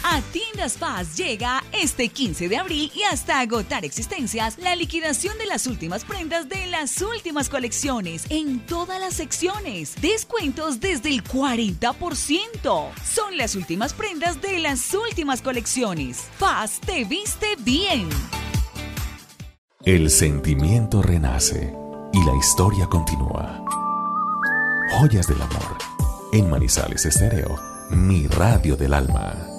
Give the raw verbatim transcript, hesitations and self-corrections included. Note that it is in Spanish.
A Tiendas Paz llega este quince de abril y hasta agotar existencias la liquidación de las últimas prendas de las últimas colecciones en todas las secciones. Descuentos desde el cuarenta por ciento. Son las últimas prendas de las últimas colecciones. Paz te viste bien. El sentimiento renace y la historia continúa. Joyas del amor en Manizales Estéreo, mi radio del alma.